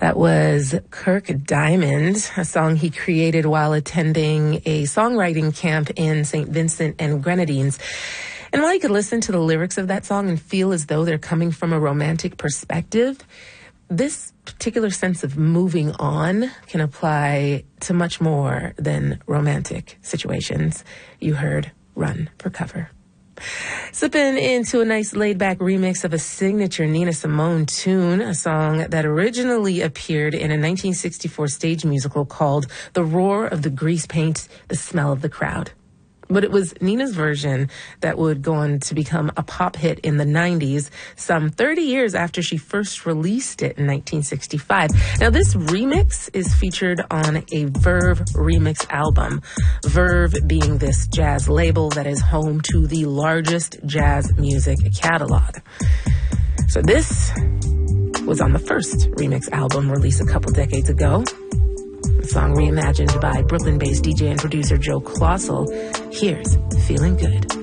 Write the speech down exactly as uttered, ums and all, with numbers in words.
That was Kirk Diamond, a song he created while attending a songwriting camp in Saint Vincent and Grenadines. And while you could listen to the lyrics of that song and feel as though they're coming from a romantic perspective, this particular sense of moving on can apply to much more than romantic situations. You heard Run for Cover. Slipping into a nice laid-back remix of a signature Nina Simone tune, a song that originally appeared in a nineteen sixty-four stage musical called The Roar of the Grease Paint, The Smell of the Crowd. But it was Nina's version that would go on to become a pop hit in the nineties, some thirty years after she first released it in nineteen sixty-five. Now, this remix is featured on a Verve remix album, Verve being this jazz label that is home to the largest jazz music catalog. So this was on the first remix album released a couple decades ago. A song reimagined by Brooklyn-based D J and producer Joe Colossal. Here's Feeling Good.